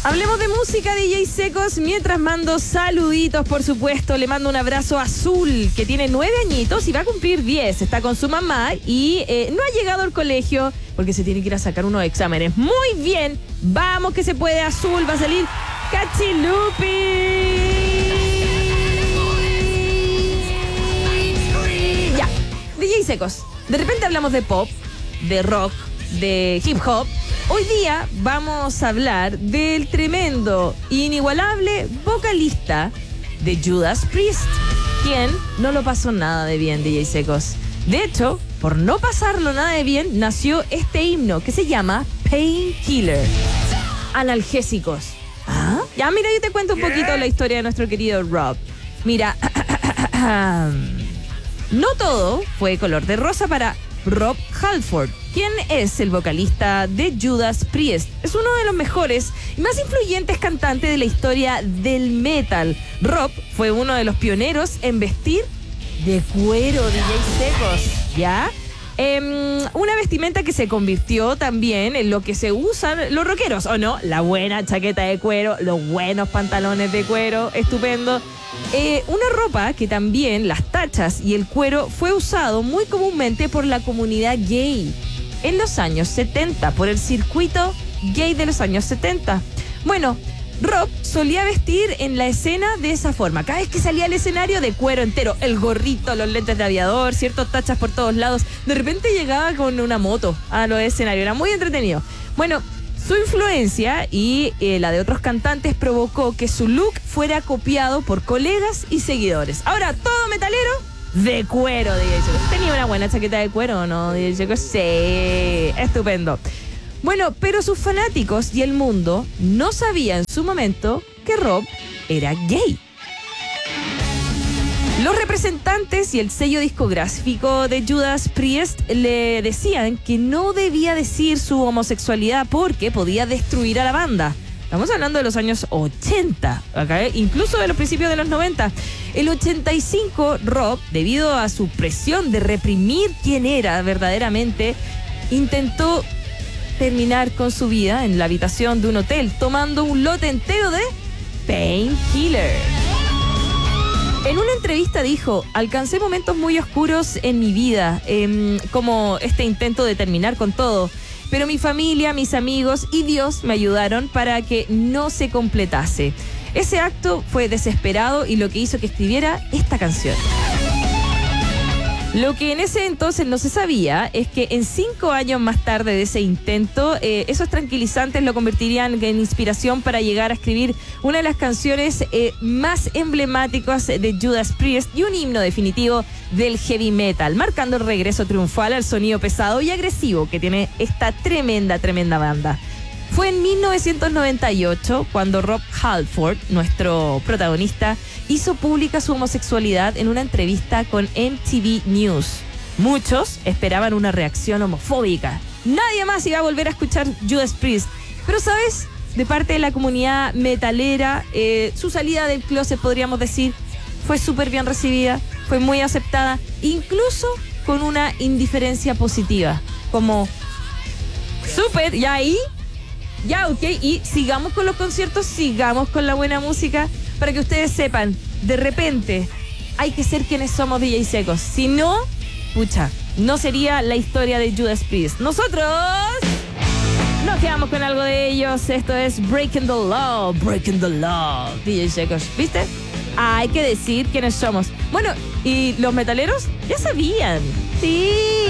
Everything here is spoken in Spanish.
Hablemos de música, DJ Secos, mientras mando saluditos, por supuesto. Le mando un abrazo a Azul, que tiene 9 añitos y va a cumplir 10. Está con su mamá y no ha llegado al colegio porque se tiene que ir a sacar unos exámenes. Muy bien, vamos que se puede, Azul. Va a salir Cachilupi. Ya, DJ Secos. De repente hablamos de pop, de rock, de hip hop. Hoy día vamos a hablar del tremendo, inigualable vocalista de Judas Priest, quien no lo pasó nada de bien, DJ Secos. De hecho, por no pasarlo nada de bien, nació este himno que se llama Painkiller. Analgésicos. ¿Ah? Ya, mira, yo te cuento un poquito la historia de nuestro querido Rob. Mira, no todo fue color de rosa para Rob Halford, quien es el vocalista de Judas Priest. Es uno de los mejores y más influyentes cantantes de la historia del metal. Rob fue uno de los pioneros en vestir de cuero, DJ Secos, ¿ya? Una vestimenta que se convirtió también en lo que se usan los rockeros, ¿o no? La buena chaqueta de cuero, los buenos pantalones de cuero, estupendo. Una ropa que también las tachas y el cuero fue usado muy comúnmente por la comunidad gay en los años 70, por el circuito gay de los años 70. Bueno, Rob solía vestir en la escena de esa forma. Cada vez que salía al escenario, de cuero entero, el gorrito, los lentes de aviador, ciertos tachas por todos lados. De repente llegaba con una moto a los escenarios. Era muy entretenido. Bueno, su influencia y la de otros cantantes provocó que su look fuera copiado por colegas y seguidores. Ahora, todo metalero de cuero, DJ Secos. ¿Tenía una buena chaqueta de cuero o no, DJ Secos? Sí, estupendo. Bueno, pero sus fanáticos y el mundo no sabían en su momento que Rob era gay. Los representantes y el sello discográfico de Judas Priest le decían que no debía decir su homosexualidad porque podía destruir a la banda. Estamos hablando de los años 80, ¿okay? Incluso de los principios de los 90. El 85, Rob, debido a su presión de reprimir quién era verdaderamente, intentó terminar con su vida en la habitación de un hotel, tomando un lote entero de Painkiller. En una entrevista dijo: alcancé momentos muy oscuros en mi vida, como este intento de terminar con todo, pero mi familia, mis amigos y Dios me ayudaron para que no se completase. Ese acto fue desesperado y lo que hizo que escribiera esta canción. Lo que en ese entonces no se sabía es que en 5 años más tarde de ese intento, esos tranquilizantes lo convertirían en inspiración para llegar a escribir una de las canciones más emblemáticas de Judas Priest y un himno definitivo del heavy metal, marcando el regreso triunfal al sonido pesado y agresivo que tiene esta tremenda banda. Fue en 1998 cuando Rob Halford, nuestro protagonista, hizo pública su homosexualidad en una entrevista con MTV News. Muchos esperaban una reacción homofóbica. Nadie más iba a volver a escuchar Judas Priest. Pero, ¿sabes? De parte de la comunidad metalera, su salida del closet, podríamos decir, fue súper bien recibida, fue muy aceptada, incluso con una indiferencia positiva. Como, súper, y ahí... Ya, ok, y sigamos con los conciertos, sigamos con la buena música, para que ustedes sepan, de repente, hay que ser quienes somos, DJ Secos. Si no, pucha, no sería la historia de Judas Priest. Nosotros nos quedamos con algo de ellos. Esto es Breaking the Law, DJ Secos, ¿viste? Hay que decir quiénes somos. Bueno, y los metaleros ya sabían. Sí.